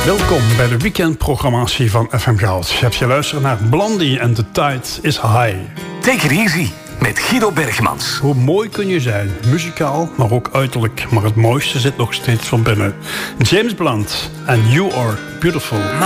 Welkom bij de weekendprogrammatie van FM Goud. Je hebt geluisterd naar Blondie en The Tide is High. Take it easy met Guido Bergmans. Hoe mooi kun je zijn, muzikaal, maar ook uiterlijk. Maar het mooiste zit nog steeds van binnen. James Blunt en You Are Beautiful.